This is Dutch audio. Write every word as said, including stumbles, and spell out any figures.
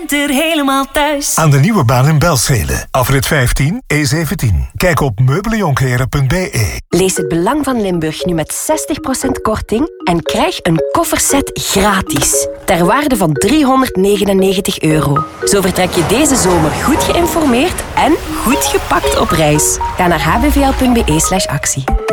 Er helemaal thuis. Aan de nieuwe baan in Belzele. Afrit vijftien, E zeventien. Kijk op meubeljonkleren punt b e. Lees Het Belang van Limburg nu met zestig procent korting en krijg een kofferset gratis. Ter waarde van driehonderdnegenennegentig euro. Zo vertrek je deze zomer goed geïnformeerd en goed gepakt op reis. Ga naar h b v l punt b e slash actie.